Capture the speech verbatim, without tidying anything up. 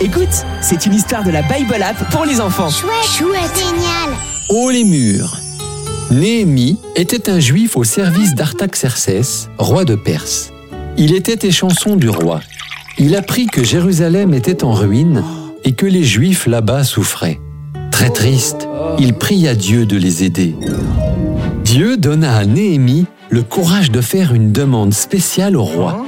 Écoute, c'est une histoire de la Bible App pour les enfants. Chouette, chouette, génial. Haut les murs. Néhémie était un juif au service d'Artaxercès, roi de Perse. Il était échanson du roi. Il apprit que Jérusalem était en ruine et que les Juifs là-bas souffraient. Très triste, il pria Dieu de les aider. Dieu donna à Néhémie le courage de faire une demande spéciale au roi.